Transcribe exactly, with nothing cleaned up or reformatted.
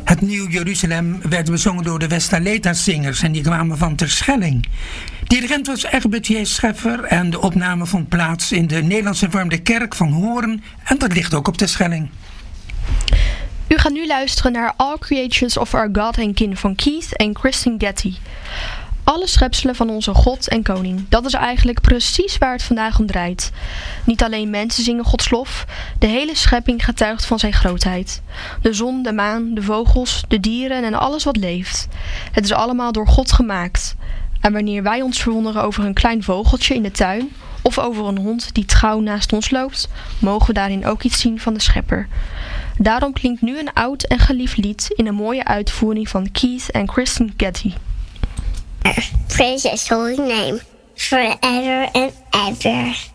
Het Nieuw Jeruzalem werd bezongen door de Vestaleta-zingers en die kwamen van Terschelling. Dirigent was Egbert J. Scheffer en de opname vond plaats in de Nederlands Hervormde Kerk van Hoorn en dat ligt ook op Terschelling. U gaat nu luisteren naar All Creations of Our God and King van Keith en Kristen Getty. Alle schepselen van onze God en Koning. Dat is eigenlijk precies waar het vandaag om draait. Niet alleen mensen zingen Gods lof, de hele schepping getuigt van zijn grootheid. De zon, de maan, de vogels, de dieren en alles wat leeft. Het is allemaal door God gemaakt. En wanneer wij ons verwonderen over een klein vogeltje in de tuin of over een hond die trouw naast ons loopt, mogen we daarin ook iets zien van de Schepper. Daarom klinkt nu een oud en geliefd lied in een mooie uitvoering van Keith en Kristen Getty. Praise his holy name forever and ever.